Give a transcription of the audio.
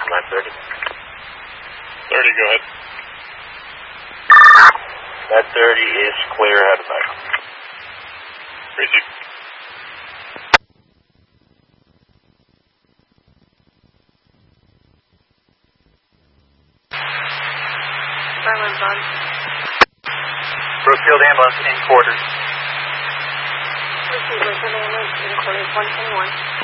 930. 30, go ahead. 930 is clear, have a back. Receive. Silence on. Brookfield ambulance in quarters. Receive Brookfield ambulance in quarters 121.